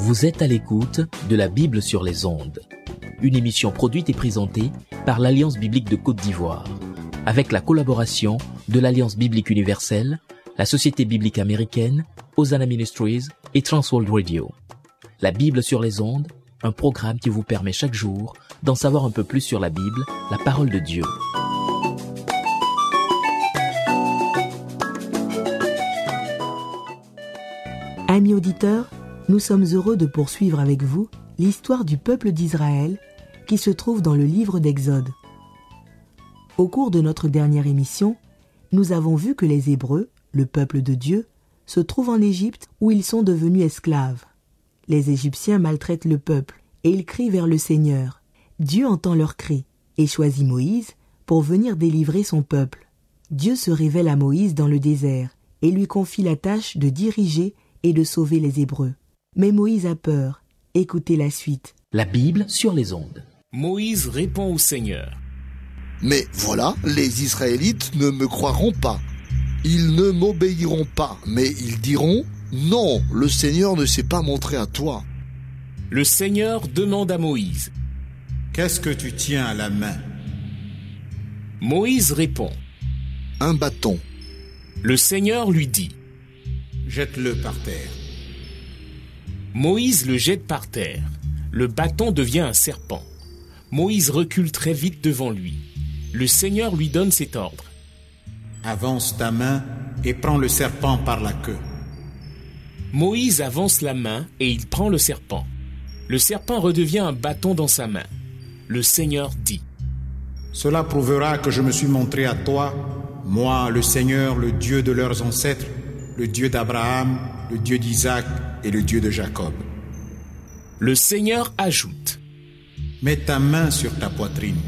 Vous êtes à l'écoute de la Bible sur les ondes, une émission produite et présentée par l'Alliance biblique de Côte d'Ivoire, avec la collaboration de l'Alliance biblique universelle, la Société biblique américaine, Hosanna Ministries et Transworld Radio. La Bible sur les ondes, un programme qui vous permet chaque jour d'en savoir un peu plus sur la Bible, la parole de Dieu. Amis auditeurs, nous sommes heureux de poursuivre avec vous l'histoire du peuple d'Israël qui se trouve dans le livre d'Exode. Au cours de notre dernière émission, nous avons vu que les Hébreux, le peuple de Dieu, se trouvent en Égypte où ils sont devenus esclaves. Les Égyptiens maltraitent le peuple et ils crient vers le Seigneur. Dieu entend leurs cris et choisit Moïse pour venir délivrer son peuple. Dieu se révèle à Moïse dans le désert et lui confie la tâche de diriger et de sauver les Hébreux. Mais Moïse a peur. Écoutez la suite. La Bible sur les ondes. Moïse répond au Seigneur. Mais voilà, les Israélites ne me croiront pas. Ils ne m'obéiront pas, mais ils diront « Non, le Seigneur ne s'est pas montré à toi. » Le Seigneur demande à Moïse. Qu'est-ce que tu tiens à la main? Moïse répond. Un bâton. Le Seigneur lui dit. Jette-le par terre. Moïse le jette par terre. Le bâton devient un serpent. Moïse recule très vite devant lui. Le Seigneur lui donne cet ordre. Avance ta main et prends le serpent par la queue. Moïse avance la main et il prend le serpent. Le serpent redevient un bâton dans sa main. Le Seigneur dit. Cela prouvera que je me suis montré à toi, moi, le Seigneur, le Dieu de leurs ancêtres, le Dieu d'Abraham, le Dieu d'Isaac et le Dieu de Jacob. Le Seigneur ajoute. Mets ta main sur ta poitrine.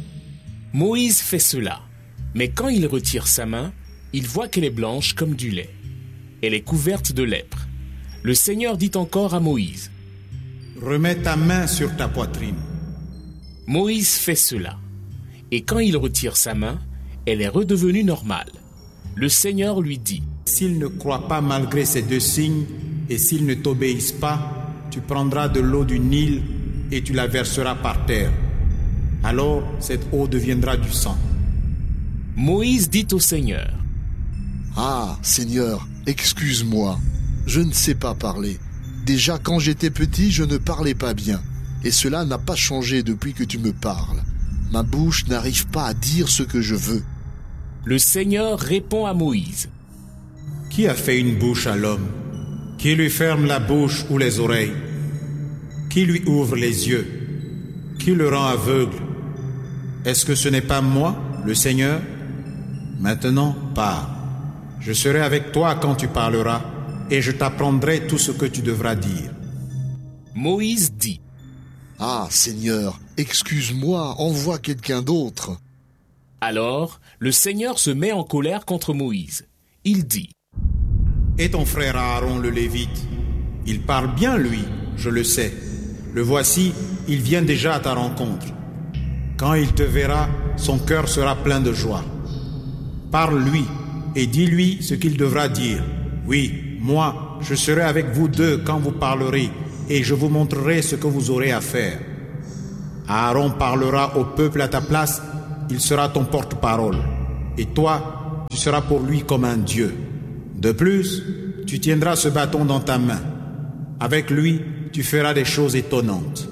Moïse fait cela, mais quand il retire sa main, il voit qu'elle est blanche comme du lait. Elle est couverte de lèpre. Le Seigneur dit encore à Moïse. Remets ta main sur ta poitrine. Moïse fait cela, et quand il retire sa main, elle est redevenue normale. Le Seigneur lui dit. S'ils ne croient pas malgré ces deux signes, et s'ils ne t'obéissent pas, tu prendras de l'eau du Nil et tu la verseras par terre. Alors cette eau deviendra du sang. Moïse dit au Seigneur. Ah, Seigneur, excuse-moi, je ne sais pas parler. Déjà quand j'étais petit, je ne parlais pas bien. Et cela n'a pas changé depuis que tu me parles. Ma bouche n'arrive pas à dire ce que je veux. Le Seigneur répond à Moïse. Qui a fait une bouche à l'homme? Qui lui ferme la bouche ou les oreilles? Qui lui ouvre les yeux? Qui le rend aveugle? Est-ce que ce n'est pas moi, le Seigneur? Maintenant, pars. Je serai avec toi quand tu parleras, et je t'apprendrai tout ce que tu devras dire. Moïse dit. Ah, Seigneur, excuse-moi, envoie quelqu'un d'autre. Alors, le Seigneur se met en colère contre Moïse. Il dit. Et ton frère Aaron le Lévite? Il parle bien, lui, je le sais. Le voici, il vient déjà à ta rencontre. Quand il te verra, son cœur sera plein de joie. Parle-lui et dis-lui ce qu'il devra dire. Oui, moi, je serai avec vous deux quand vous parlerez et je vous montrerai ce que vous aurez à faire. Aaron parlera au peuple à ta place, il sera ton porte-parole. Et toi, tu seras pour lui comme un Dieu. De plus, tu tiendras ce bâton dans ta main. Avec lui, tu feras des choses étonnantes.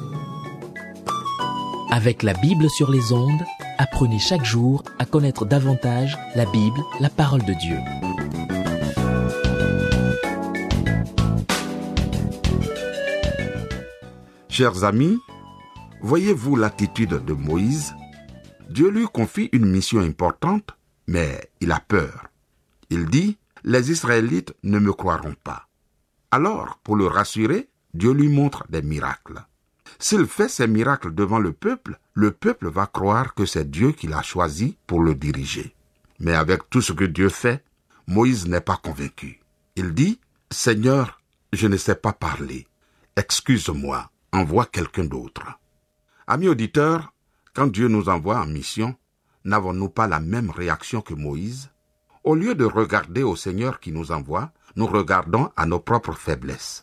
Avec la Bible sur les ondes, apprenez chaque jour à connaître davantage la Bible, la parole de Dieu. Chers amis, voyez-vous l'attitude de Moïse? Dieu lui confie une mission importante, mais il a peur. Il dit, les Israélites ne me croiront pas. Alors, pour le rassurer, Dieu lui montre des miracles. S'il fait ces miracles devant le peuple va croire que c'est Dieu qui l'a choisi pour le diriger. Mais avec tout ce que Dieu fait, Moïse n'est pas convaincu. Il dit, « Seigneur, je ne sais pas parler. Excuse-moi, envoie quelqu'un d'autre. » Amis auditeurs, quand Dieu nous envoie en mission, n'avons-nous pas la même réaction que Moïse? Au lieu de regarder au Seigneur qui nous envoie, nous regardons à nos propres faiblesses.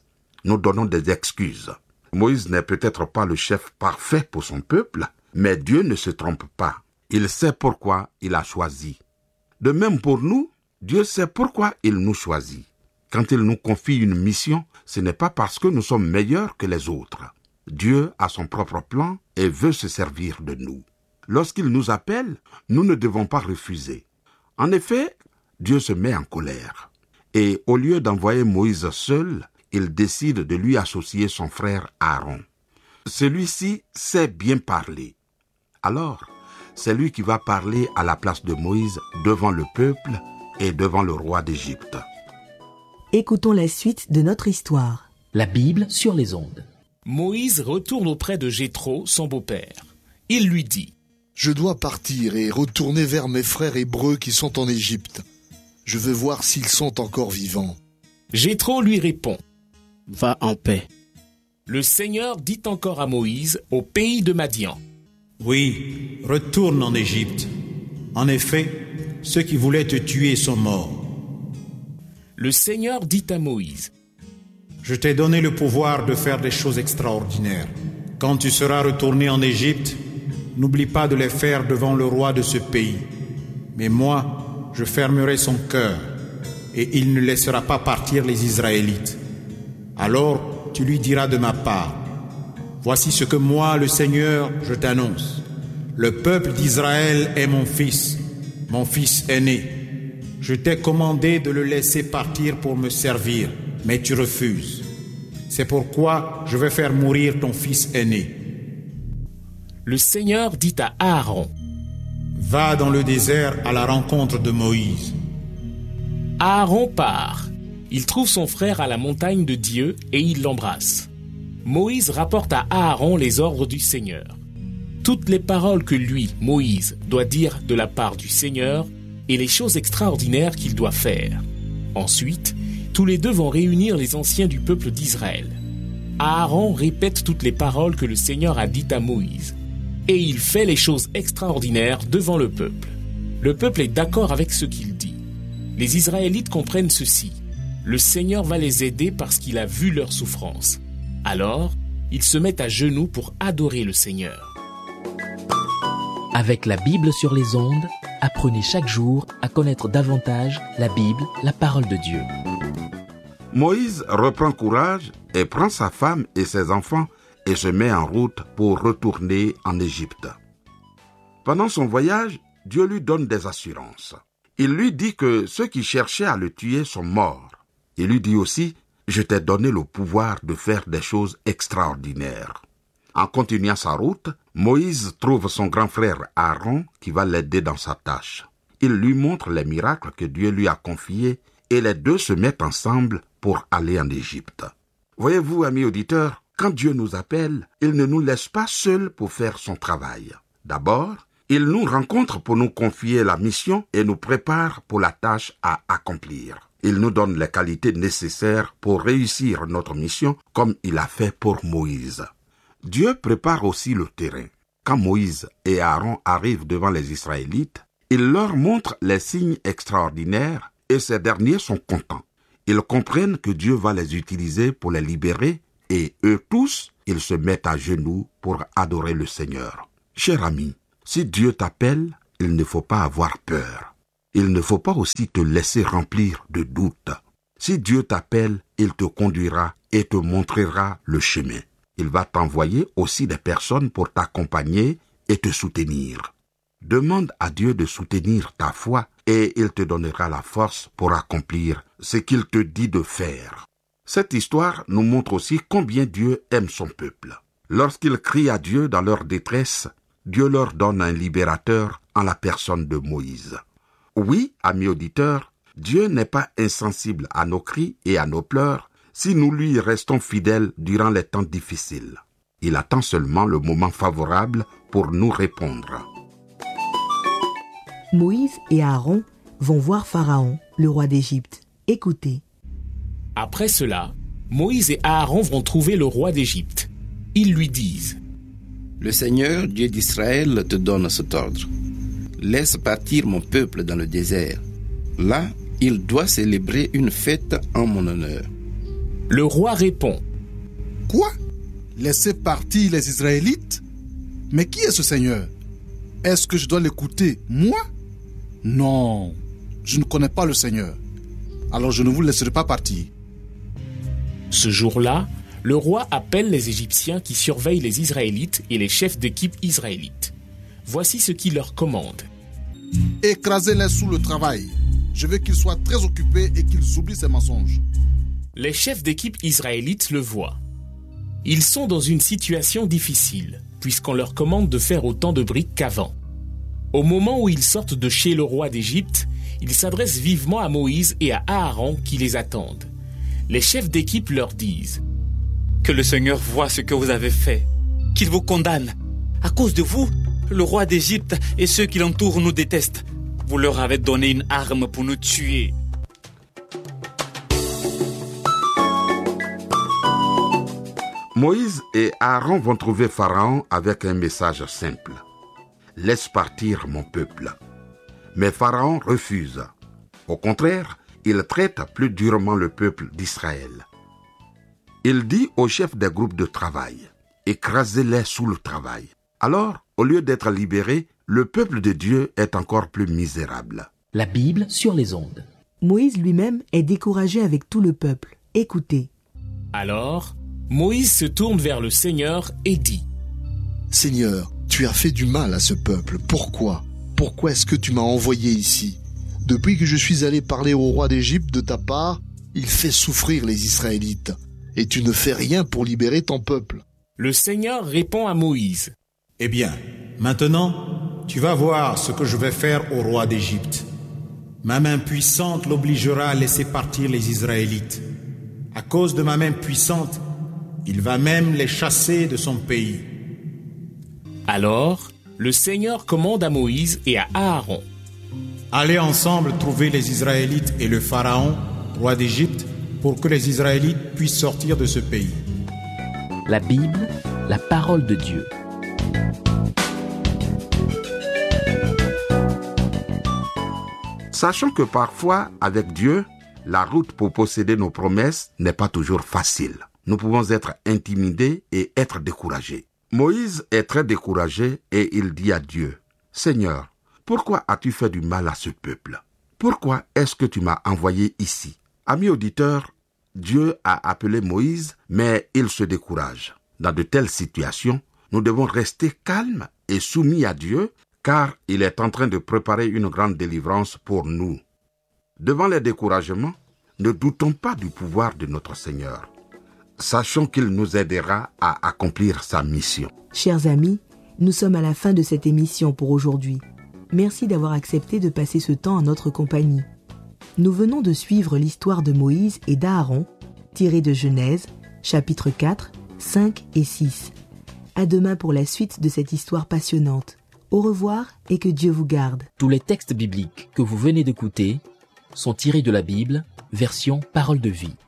nous donnons des excuses. Moïse n'est peut-être pas le chef parfait pour son peuple, mais Dieu ne se trompe pas. Il sait pourquoi il a choisi. De même pour nous, Dieu sait pourquoi il nous choisit. Quand il nous confie une mission, ce n'est pas parce que nous sommes meilleurs que les autres. Dieu a son propre plan et veut se servir de nous. Lorsqu'il nous appelle, nous ne devons pas refuser. En effet, Dieu se met en colère. Et au lieu d'envoyer Moïse seul, il décide de lui associer son frère Aaron. Celui-ci sait bien parler. Alors, c'est lui qui va parler à la place de Moïse devant le peuple et devant le roi d'Égypte. Écoutons la suite de notre histoire. La Bible sur les ondes. Moïse retourne auprès de Jéthro, son beau-père. Il lui dit: Je dois partir et retourner vers mes frères hébreux qui sont en Égypte. Je veux voir s'ils sont encore vivants. Jéthro lui répond: Va en paix. Le Seigneur dit encore à Moïse au pays de Madian: Oui, retourne en Égypte. En effet, ceux qui voulaient te tuer sont morts. Le Seigneur dit à Moïse: Je t'ai donné le pouvoir de faire des choses extraordinaires. Quand tu seras retourné en Égypte, n'oublie pas de les faire devant le roi de ce pays. Mais moi, je fermerai son cœur, et il ne laissera pas partir les Israélites. Alors, tu lui diras de ma part: Voici ce que moi, le Seigneur, je t'annonce. Le peuple d'Israël est mon fils aîné. Je t'ai commandé de le laisser partir pour me servir, mais tu refuses. C'est pourquoi je vais faire mourir ton fils aîné. Le Seigneur dit à Aaron: Va dans le désert à la rencontre de Moïse. Aaron part. Il trouve son frère à la montagne de Dieu et il l'embrasse. Moïse rapporte à Aaron les ordres du Seigneur. Toutes les paroles que lui, Moïse, doit dire de la part du Seigneur et les choses extraordinaires qu'il doit faire. Ensuite, tous les deux vont réunir les anciens du peuple d'Israël. Aaron répète toutes les paroles que le Seigneur a dites à Moïse. Et il fait les choses extraordinaires devant le peuple. Le peuple est d'accord avec ce qu'il dit. Les Israélites comprennent ceci. Le Seigneur va les aider parce qu'il a vu leur souffrance. Alors, ils se mettent à genoux pour adorer le Seigneur. Avec la Bible sur les ondes, apprenez chaque jour à connaître davantage la Bible, la parole de Dieu. Moïse reprend courage et prend sa femme et ses enfants et se met en route pour retourner en Égypte. Pendant son voyage, Dieu lui donne des assurances. Il lui dit que ceux qui cherchaient à le tuer sont morts. Il lui dit aussi: Je t'ai donné le pouvoir de faire des choses extraordinaires. En continuant sa route, Moïse trouve son grand frère Aaron qui va l'aider dans sa tâche. Il lui montre les miracles que Dieu lui a confiés et les deux se mettent ensemble pour aller en Égypte. Voyez-vous, amis auditeurs, quand Dieu nous appelle, il ne nous laisse pas seuls pour faire son travail. D'abord, il nous rencontre pour nous confier la mission et nous prépare pour la tâche à accomplir. Il nous donne les qualités nécessaires pour réussir notre mission comme il a fait pour Moïse. Dieu prépare aussi le terrain. Quand Moïse et Aaron arrivent devant les Israélites, il leur montre les signes extraordinaires et ces derniers sont contents. Ils comprennent que Dieu va les utiliser pour les libérer et eux tous, ils se mettent à genoux pour adorer le Seigneur. Cher ami, si Dieu t'appelle, il ne faut pas avoir peur. Il ne faut pas aussi te laisser remplir de doutes. Si Dieu t'appelle, il te conduira et te montrera le chemin. Il va t'envoyer aussi des personnes pour t'accompagner et te soutenir. Demande à Dieu de soutenir ta foi et il te donnera la force pour accomplir ce qu'il te dit de faire. Cette histoire nous montre aussi combien Dieu aime son peuple. Lorsqu'ils crient à Dieu dans leur détresse, Dieu leur donne un libérateur en la personne de Moïse. Oui, amis auditeurs, Dieu n'est pas insensible à nos cris et à nos pleurs si nous lui restons fidèles durant les temps difficiles. Il attend seulement le moment favorable pour nous répondre. Moïse et Aaron vont voir Pharaon, le roi d'Égypte. Écoutez. Après cela, Moïse et Aaron vont trouver le roi d'Égypte. Ils lui disent: Le Seigneur, Dieu d'Israël, te donne cet ordre. Laisse partir mon peuple dans le désert. Là, il doit célébrer une fête en mon honneur. Le roi répond: Quoi? Laisser partir les Israélites? Mais qui est ce Seigneur? Est-ce que je dois l'écouter, moi? Non, je ne connais pas le Seigneur. Alors je ne vous laisserai pas partir. Ce jour-là, le roi appelle les Égyptiens qui surveillent les Israélites et les chefs d'équipe israélites. Voici ce qu'il leur commande. Écrasez-les sous le travail. Je veux qu'ils soient très occupés et qu'ils oublient ces mensonges. Les chefs d'équipe israélites le voient. Ils sont dans une situation difficile, puisqu'on leur commande de faire autant de briques qu'avant. Au moment où ils sortent de chez le roi d'Égypte, ils s'adressent vivement à Moïse et à Aaron qui les attendent. Les chefs d'équipe leur disent: Que le Seigneur voie ce que vous avez fait, qu'il vous condamne. À cause de vous, le roi d'Égypte et ceux qui l'entourent nous détestent. Vous leur avez donné une arme pour nous tuer. Moïse et Aaron vont trouver Pharaon avec un message simple. Laisse partir mon peuple. Mais Pharaon refuse. Au contraire, il traite plus durement le peuple d'Israël. Il dit aux chefs des groupes de travail: écrasez-les sous le travail. Alors, au lieu d'être libéré, le peuple de Dieu est encore plus misérable. La Bible sur les ondes. Moïse lui-même est découragé avec tout le peuple. Écoutez. Alors, Moïse se tourne vers le Seigneur et dit: Seigneur, tu as fait du mal à ce peuple. Pourquoi? Pourquoi est-ce que tu m'as envoyé ici? Depuis que je suis allé parler au roi d'Égypte de ta part, il fait souffrir les Israélites. Et tu ne fais rien pour libérer ton peuple. Le Seigneur répond à Moïse: Eh bien, maintenant, tu vas voir ce que je vais faire au roi d'Égypte. Ma main puissante l'obligera à laisser partir les Israélites. À cause de ma main puissante, il va même les chasser de son pays. Alors, le Seigneur commande à Moïse et à Aaron: Allez ensemble trouver les Israélites et le Pharaon, roi d'Égypte, pour que les Israélites puissent sortir de ce pays. La Bible, la parole de Dieu. Sachons que parfois, avec Dieu, la route pour posséder nos promesses n'est pas toujours facile. Nous pouvons être intimidés et être découragés. Moïse est très découragé et il dit à Dieu: Seigneur, pourquoi as-tu fait du mal à ce peuple? Pourquoi est-ce que tu m'as envoyé ici? Amis auditeurs, Dieu a appelé Moïse, mais il se décourage. Dans de telles situations, nous devons rester calmes et soumis à Dieu, car il est en train de préparer une grande délivrance pour nous. Devant les découragements, ne doutons pas du pouvoir de notre Seigneur. Sachons qu'il nous aidera à accomplir sa mission. Chers amis, nous sommes à la fin de cette émission pour aujourd'hui. Merci d'avoir accepté de passer ce temps en notre compagnie. Nous venons de suivre l'histoire de Moïse et d'Aaron, tirée de Genèse, chapitres 4, 5 et 6. À demain pour la suite de cette histoire passionnante. Au revoir et que Dieu vous garde. Tous les textes bibliques que vous venez d'écouter sont tirés de la Bible, version Parole de vie.